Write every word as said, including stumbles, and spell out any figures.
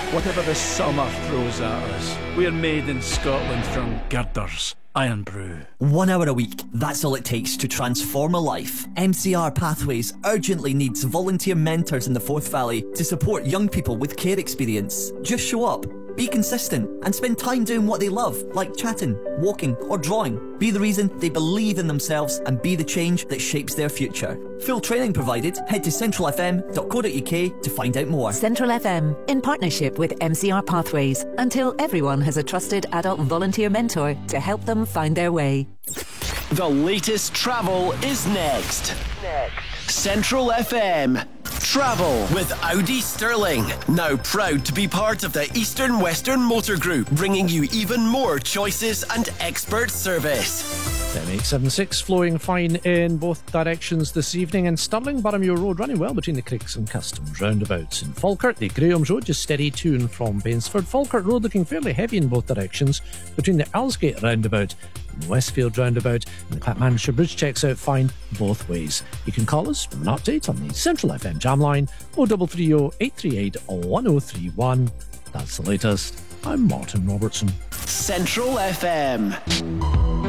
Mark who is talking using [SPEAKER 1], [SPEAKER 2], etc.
[SPEAKER 1] Whatever the summer throws at us, we're made in Scotland from Girders Iron Brew.
[SPEAKER 2] One hour a week, that's all it takes to transform a life. M C R Pathways urgently needs volunteer mentors in the Forth Valley to support young people with care experience. Just show up, be consistent, and spend time doing what they love, like chatting, walking, or drawing. Be the reason they believe in themselves and be the change that shapes their future. Full training provided. Head to central f m dot co dot u k to find out more.
[SPEAKER 3] Central F M, in partnership with M C R Pathways, until everyone has a trusted adult volunteer mentor to help them find their way.
[SPEAKER 4] The latest travel is next. Next. Central F M. Travel with Audi Sterling. Now proud to be part of the Eastern Western Motor Group, bringing you even more choices and expert service.
[SPEAKER 5] M eight seventy-six flowing fine in both directions this evening, and Stirling Boroughmuir Road running well between the Craigs and Customs roundabouts. In Falkirk, the Graham's Road just steady to and from Bainsford. Falkirk Road looking fairly heavy in both directions between the Earlsgate roundabout and Westfield roundabout, and the Clackmannshire Bridge checks out fine both ways. You can call us with an update on the Central F M jam line oh three three oh, eight three eight, one oh three one. That's the latest. I'm Martin Robertson.
[SPEAKER 4] Central F M.